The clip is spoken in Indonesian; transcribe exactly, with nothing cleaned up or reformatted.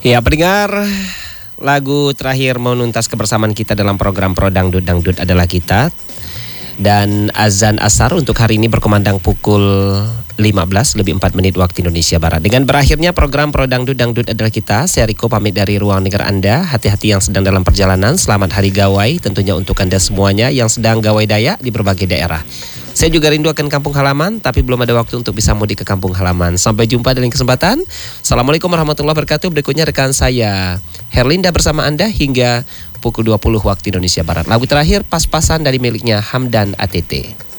Ya, pendengar, lagu terakhir menuntas kebersamaan kita dalam program Pro Dangdut Dangdut adalah kita. Dan azan asar untuk hari ini berkumandang pukul lima belas lebih empat menit waktu Indonesia Barat. Dengan berakhirnya program Pro Dangdut Dangdut adalah kita, saya Riko pamit dari ruang dengar Anda. Hati-hati yang sedang dalam perjalanan, selamat hari gawai tentunya untuk Anda semuanya yang sedang gawai daya di berbagai daerah. Saya juga rindu akan kampung halaman, tapi belum ada waktu untuk bisa mudik ke kampung halaman. Sampai jumpa dalam kesempatan. Assalamualaikum warahmatullahi wabarakatuh. Berikutnya rekan saya Herlinda bersama Anda hingga pukul dua puluh waktu Indonesia Barat. Lagu terakhir pas-pasan dari miliknya Hamdan A T T.